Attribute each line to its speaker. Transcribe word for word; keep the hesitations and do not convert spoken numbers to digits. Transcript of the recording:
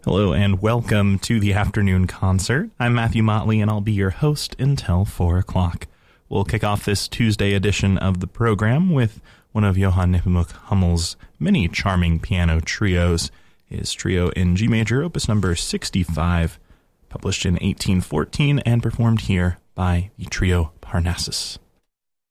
Speaker 1: Hello and welcome to the afternoon concert. I'm Matthew Motley and I'll be your host until four o'clock. We'll kick off this Tuesday edition of the program with one of Johann Nepomuk Hummel's many charming piano trios, his trio in G major, opus number sixty-five, published in eighteen fourteen and performed here by the trio Parnassus.